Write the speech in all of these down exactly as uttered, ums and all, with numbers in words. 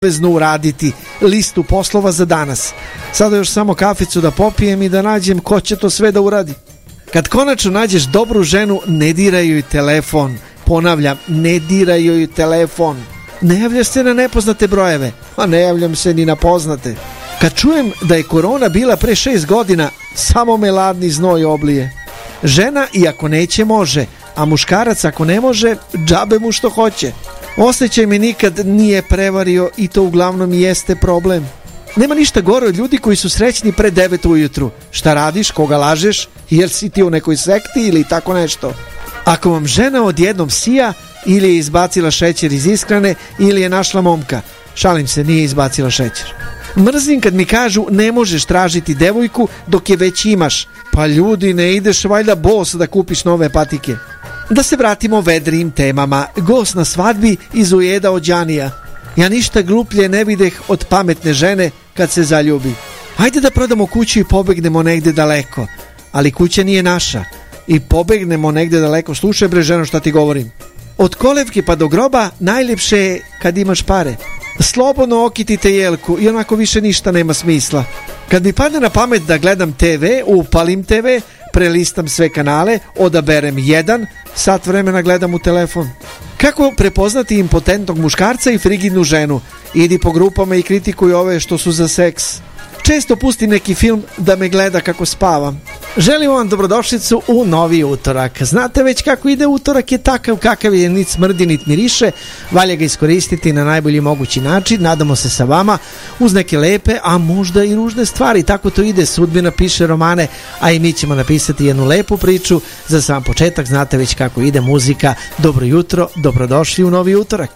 obavezno uraditi listu poslova za danas. Sada još samo kaficu da popijem i da nađem ko će to sve da uradi. Kad konačno nađeš dobru ženu, ne diraj joj telefon. Ponavljam, ne diraj joj telefon. Ne javljaš se na nepoznate brojeve, a ne javljam se ni na poznate. Kad čujem da je korona bila pre šest godina, samo me ladni znoj oblije. Žena i ako neće može, a muškarac ako ne može, džabe mu što hoće. Osjećaj me nikad nije prevario i to uglavnom jeste problem. Nema ništa gore od ljudi koji su srećni pre devet ujutru. Šta radiš, koga lažeš, jer si ti u nekoj sekti ili tako nešto. Ako vam žena odjednom sija, ili je izbacila šećer iz ishrane, ili je našla momka. Šalim se, nije izbacila šećer. Mrzim kad mi kažu ne možeš tražiti devojku dok je već imaš. Pa ljudi, ne ideš valjda bos da kupiš nove patike. Da se vratimo vedrijim temama. Gost na svadbi izujeda od Đanija. Ja ništa gluplje ne videh od pametne žene kad se zaljubi. Hajde da prodamo kuću i pobegnemo negde daleko. Ali kuća nije naša. I pobegnemo negde daleko. Slušaj bre ženo šta ti govorim. Od kolevke pa do groba najljepše je kad imaš pare. Slobodno okitite jelku i onako više ništa nema smisla. Kad mi padne na pamet da gledam te ve, upalim te ve, prelistam sve kanale, odaberem jedan, sat vremena gledam u telefon. Kako prepoznati impotentnog muškarca i frigidnu ženu? Idi po grupama i kritikuj ove što su za seks. Često pustim neki film da me gleda kako spavam. Želim vam dobrodošlicu u novi utorak. Znate već kako ide utorak, je takav kakav je, nit smrdi nit miriše. Valja ga iskoristiti na najbolji mogući način. Nadamo se sa vama uz neke lepe, a možda i ružne stvari. Tako to ide, sudbina piše romane, a i mi ćemo napisati jednu lepu priču. Za sam početak znate već kako ide muzika. Dobro jutro, dobrodošli u novi utorak.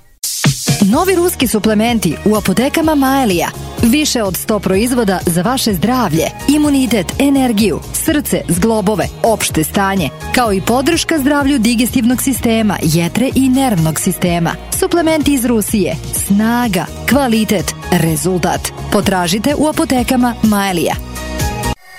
Novi ruski suplementi u apotekama Maelija. Više od sto proizvoda za vaše zdravlje, imunitet, energiju, srce, zglobove, opšte stanje, kao i podrška zdravlju digestivnog sistema, jetre i nervnog sistema. Suplementi iz Rusije. Snaga, kvalitet, rezultat. Potražite u apotekama Maelija.